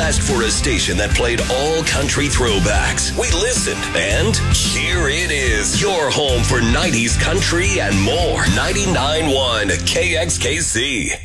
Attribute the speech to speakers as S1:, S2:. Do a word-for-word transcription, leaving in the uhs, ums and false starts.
S1: asked for a station that played all country throwbacks. We listened, and here it is. Your home for nineties country and more. ninety-nine point one K X K C.